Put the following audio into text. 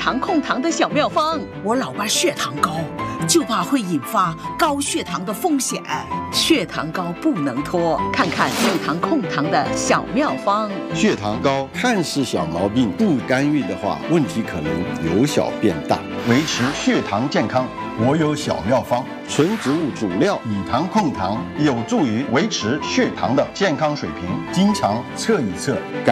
糖控糖的小妙方。 我老爸血糖高，就怕会引发高血糖的风险。 血糖高不能拖，看看血糖控糖的小妙方。 血糖高看似小毛病，不干预的话，问题可能由小变大。 维持血糖健康，我有小妙方。 纯植物主料以糖控糖，有助于维持血糖的健康水平。经常测一测。